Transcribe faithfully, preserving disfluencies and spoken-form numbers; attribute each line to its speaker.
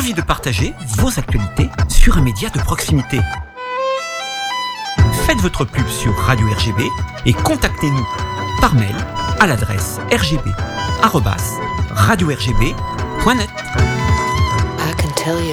Speaker 1: envie de partager vos actualités sur un média de proximité. Faites votre pub sur Radio R G B et contactez-nous par mail à l'adresse r g b arobase radio r g b point net.
Speaker 2: I can tell you